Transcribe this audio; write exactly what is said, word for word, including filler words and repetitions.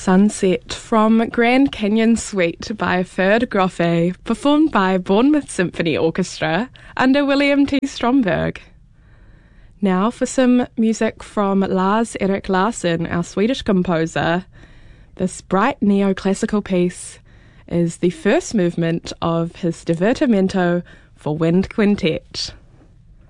Sunset from Grand Canyon Suite by Ferd Groffe, performed by Bournemouth Symphony Orchestra under William T. Stromberg. Now for some music from Lars-Erik Larsson, our Swedish composer. This bright neoclassical piece is the first movement of his Divertimento for Wind Quintet.